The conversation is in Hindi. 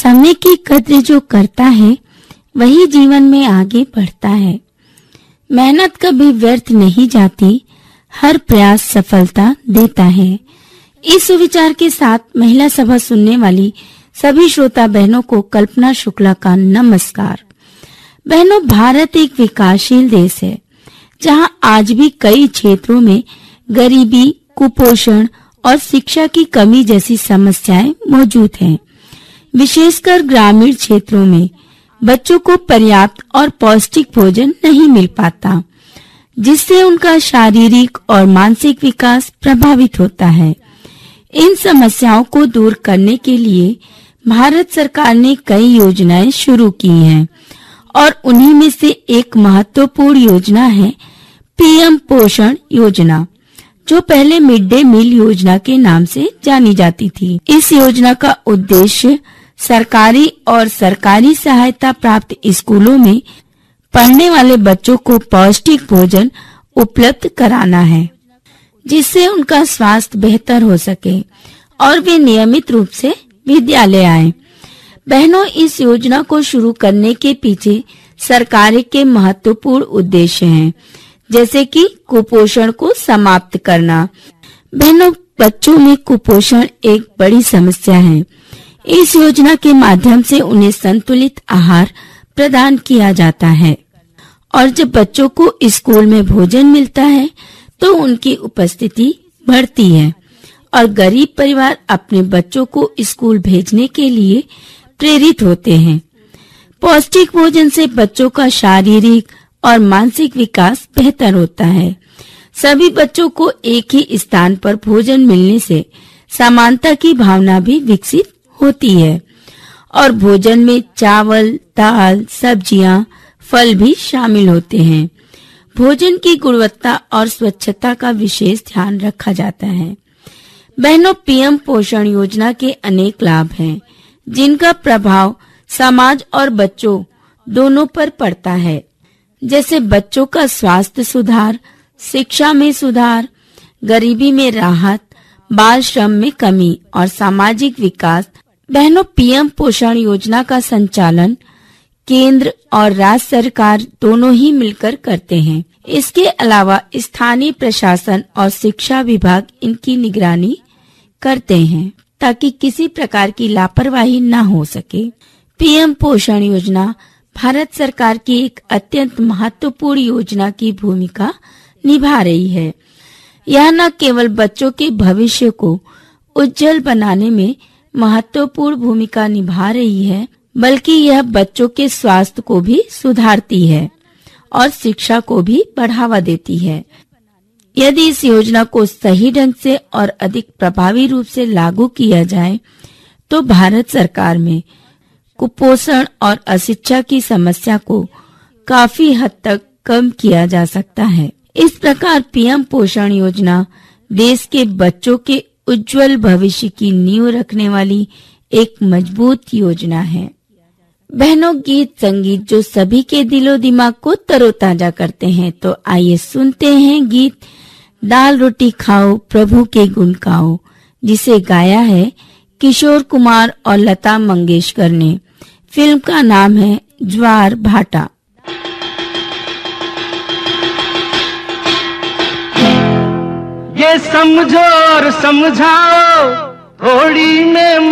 समय की कद्र जो करता है वही जीवन में आगे बढ़ता है। मेहनत कभी व्यर्थ नहीं जाती, हर प्रयास सफलता देता है। इस विचार के साथ महिला सभा सुनने वाली सभी श्रोता बहनों को कल्पना शुक्ला का नमस्कार। बहनों, भारत एक विकासशील देश है जहां आज भी कई क्षेत्रों में गरीबी, कुपोषण और शिक्षा की कमी जैसी समस्याएं मौजूद हैं। विशेषकर ग्रामीण क्षेत्रों में बच्चों को पर्याप्त और पौष्टिक भोजन नहीं मिल पाता, जिससे उनका शारीरिक और मानसिक विकास प्रभावित होता है। इन समस्याओं को दूर करने के लिए भारत सरकार ने कई योजनाएं शुरू की हैं और उन्हीं में से एक महत्वपूर्ण योजना है पीएम पोषण योजना, जो पहले मिड डे मील योजना के नाम से जानी जाती थी। इस योजना का उद्देश्य सरकारी और सरकारी सहायता प्राप्त स्कूलों में पढ़ने वाले बच्चों को पौष्टिक भोजन उपलब्ध कराना है, जिससे उनका स्वास्थ्य बेहतर हो सके और वे नियमित रूप से विद्यालय आएं। बहनों, इस योजना को शुरू करने के पीछे सरकार के महत्वपूर्ण उद्देश्य हैं, जैसे कि कुपोषण को समाप्त करना। बहनों, बच्चों में कुपोषण एक बड़ी समस्या है। इस योजना के माध्यम से उन्हें संतुलित आहार प्रदान किया जाता है और जब बच्चों को स्कूल में भोजन मिलता है तो उनकी उपस्थिति बढ़ती है और गरीब परिवार अपने बच्चों को स्कूल भेजने के लिए प्रेरित होते हैं। पौष्टिक भोजन से बच्चों का शारीरिक और मानसिक विकास बेहतर होता है। सभी बच्चों को एक ही स्थान पर भोजन मिलने से समानता की भावना भी विकसित होती है और भोजन में चावल, दाल, सब्जियां, फल भी शामिल होते हैं। भोजन की गुणवत्ता और स्वच्छता का विशेष ध्यान रखा जाता है। बहनों, पीएम पोषण योजना के अनेक लाभ हैं, जिनका प्रभाव समाज और बच्चों दोनों पर पड़ता है, जैसे बच्चों का स्वास्थ्य सुधार, शिक्षा में सुधार, गरीबी में राहत, बाल श्रम में कमी और सामाजिक विकास। बहनों, पीएम पोषण योजना का संचालन केंद्र और राज्य सरकार दोनों ही मिलकर करते हैं। इसके अलावा स्थानीय प्रशासन और शिक्षा विभाग इनकी निगरानी करते हैं ताकि किसी प्रकार की लापरवाही न हो सके। पीएम पोषण योजना भारत सरकार की एक अत्यंत महत्वपूर्ण योजना की भूमिका निभा रही है। यह न केवल बच्चों के भविष्य को उज्जवल बनाने में महत्वपूर्ण भूमिका निभा रही है, बल्कि यह बच्चों के स्वास्थ्य को भी सुधारती है और शिक्षा को भी बढ़ावा देती है। यदि इस योजना को सही ढंग से और अधिक प्रभावी रूप से लागू किया जाए तो भारत सरकार में कुपोषण और अशिक्षा की समस्या को काफी हद तक कम किया जा सकता है। इस प्रकार पीएम पोषण योजना देश के बच्चों के उज्जवल भविष्य की नींव रखने वाली एक मजबूत योजना है। बहनों, गीत संगीत जो सभी के दिलो दिमाग को तरोताजा करते हैं, तो आइए सुनते हैं गीत दाल रोटी खाओ प्रभु के गुण गाओ, जिसे गाया है किशोर कुमार और लता मंगेशकर ने। फिल्म का नाम है ज्वार भाटा। ये समझो और समझाओ, होली में